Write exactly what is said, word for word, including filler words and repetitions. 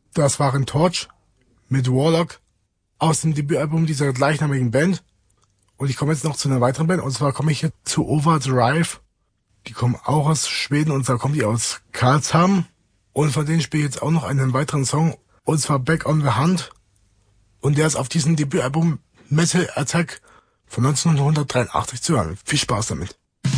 Das waren Torch mit Warlock aus dem Debütalbum dieser gleichnamigen Band. Und ich komme jetzt noch zu einer weiteren Band, und zwar komme ich jetzt zu Overdrive. Die kommen auch aus Schweden, und zwar kommen die aus Karlshamn. Und von denen spiele ich jetzt auch noch einen weiteren Song, und zwar Back on the Hunt. Und der ist auf diesem Debütalbum Metal Attack von neunzehnhundertdreiundachtzig zu hören. Viel Spaß damit.